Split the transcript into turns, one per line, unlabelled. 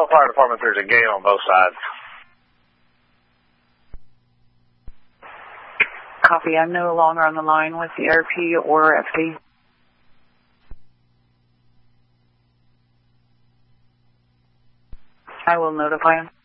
all fire departments, there's a gate on both sides.
Copy. I'm no longer on the line with the RP or FD. I will notify him.